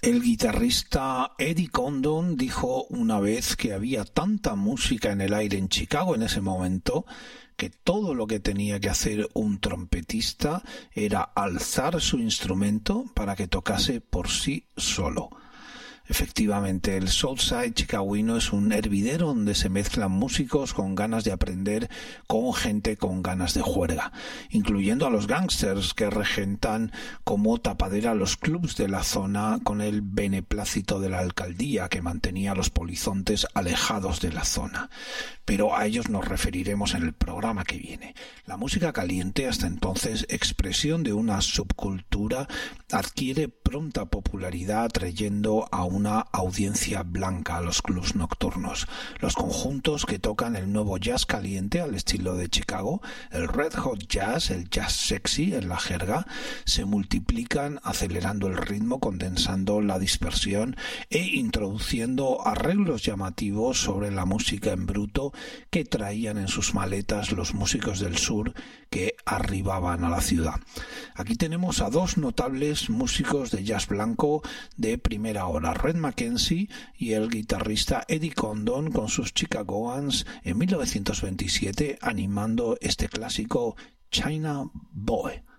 El guitarrista Eddie Condon dijo una vez que había tanta música en el aire en Chicago en ese momento que todo lo que tenía que hacer un trompetista era alzar su instrumento para que tocase por sí solo. Efectivamente, el Southside chicagüino es un hervidero donde se mezclan músicos con ganas de aprender con gente con ganas de juerga, incluyendo a los gángsters que regentan como tapadera los clubs de la zona con el beneplácito de la alcaldía que mantenía a los polizontes alejados de la zona. Pero a ellos nos referiremos en el programa que viene. La música caliente, hasta entonces expresión de una subcultura, adquiere pronta popularidad atrayendo a una audiencia blanca a los clubs nocturnos. Los conjuntos que tocan el nuevo jazz caliente al estilo de Chicago, el Red Hot Jazz, el jazz sexy en la jerga, se multiplican acelerando el ritmo, condensando la dispersión e introduciendo arreglos llamativos sobre la música en bruto que traían en sus maletas los músicos del sur que arribaban a la ciudad. Aquí tenemos a dos notables músicos de jazz blanco de primera hora, Red Mackenzie y el guitarrista Eddie Condon con sus Chicagoans en 1927 animando este clásico China Boy.